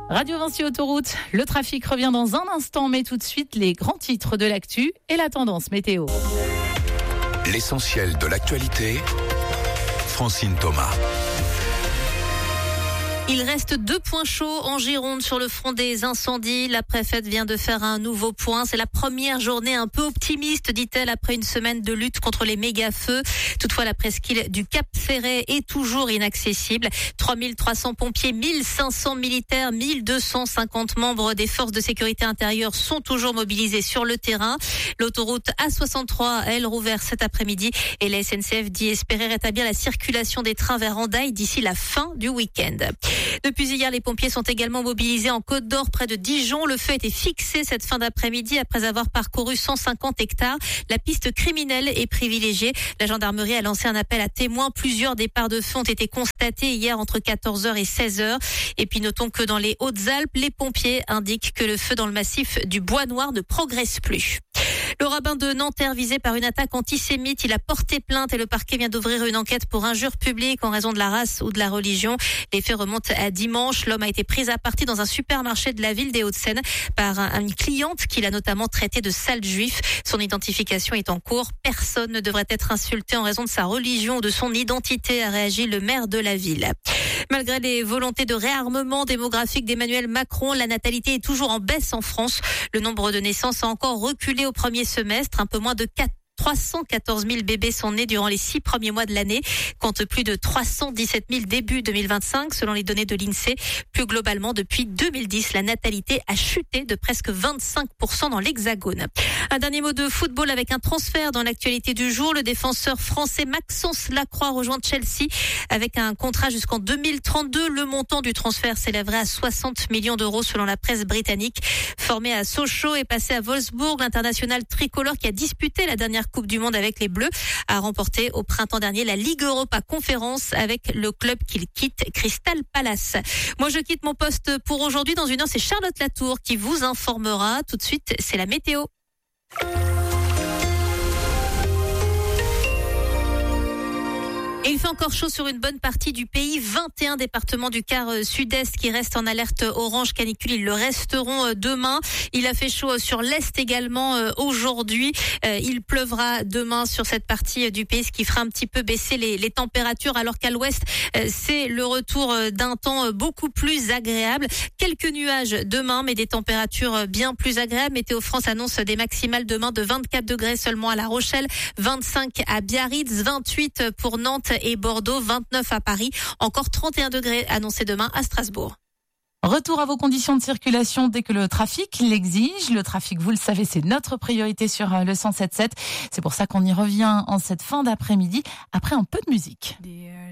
Radio Vinci Autoroute, le trafic revient dans un instant, mais tout de suite les grands titres de l'actu et la tendance météo. L'essentiel de l'actualité, Francine Thomas. Il reste 2 points chauds en Gironde sur le front des incendies. La préfète vient de faire un nouveau point. C'est la première journée un peu optimiste, dit-elle, après une semaine de lutte contre les méga-feux. Toutefois, la presqu'île du Cap Ferret est toujours inaccessible. 3300 pompiers, 1500 militaires, 1250 membres des forces de sécurité intérieure sont toujours mobilisés sur le terrain. L'autoroute A63, elle, rouvert cet après-midi et la SNCF dit espérer rétablir la circulation des trains vers Hendaye d'ici la fin du week-end. Depuis hier, les pompiers sont également mobilisés en Côte d'Or, près de Dijon. Le feu a été fixé cette fin d'après-midi après avoir parcouru 150 hectares. La piste criminelle est privilégiée. La gendarmerie a lancé un appel à témoins. Plusieurs départs de feu ont été constatés hier entre 14h et 16h. Et puis notons que dans les Hautes-Alpes, les pompiers indiquent que le feu dans le massif du Bois Noir ne progresse plus. Le rabbin de Nanterre visé par une attaque antisémite, il a porté plainte et le parquet vient d'ouvrir une enquête pour injure publique en raison de la race ou de la religion. Les faits remontent à dimanche. L'homme a été pris à partie dans un supermarché de la ville des Hauts-de-Seine par une cliente qu'il a notamment traité de sale juif. Son identification est en cours. Personne ne devrait être insulté en raison de sa religion ou de son identité, a réagi le maire de la ville. Malgré les volontés de réarmement démographique d'Emmanuel Macron, la natalité est toujours en baisse en France. Le nombre de naissances a encore reculé au premier semestre. Un peu moins de 314 000 bébés sont nés durant les 6 premiers mois de l'année, compte plus de 317 000 début 2025, selon les données de l'INSEE. Plus globalement, depuis 2010, la natalité a chuté de presque 25% dans l'Hexagone. Un dernier mot de football avec un transfert dans l'actualité du jour. Le défenseur français Maxence Lacroix rejoint Chelsea avec un contrat jusqu'en 2032. Le montant du transfert s'élèverait à 60 millions d'euros selon la presse britannique. Formé à Sochaux et passé à Wolfsburg, l'international tricolore qui a disputé la dernière Coupe du Monde avec les Bleus a remporté au printemps dernier la Ligue Europa Conférence avec le club qu'il quitte, Crystal Palace. Moi, je quitte mon poste pour aujourd'hui. Dans une heure, c'est Charlotte Latour qui vous informera. Tout de suite, c'est la météo. Et il fait encore chaud sur une bonne partie du pays. 21 départements du quart sud-est qui restent en alerte orange canicule. Ils le resteront demain. Il a fait chaud sur l'est également aujourd'hui. Il pleuvra demain sur cette partie du pays, ce qui fera un petit peu baisser les températures, alors qu'à l'ouest, c'est le retour d'un temps beaucoup plus agréable. Quelques nuages demain, mais des températures bien plus agréables. Météo France annonce des maximales demain de 24 degrés seulement à La Rochelle, 25 à Biarritz, 28 pour Nantes et Bordeaux, 29 à Paris, encore 31 degrés annoncés demain à Strasbourg. Retour à vos conditions de circulation dès que le trafic l'exige. Le trafic, vous le savez, c'est notre priorité sur le 107.7. C'est pour ça qu'on y revient en cette fin d'après-midi après un peu de musique.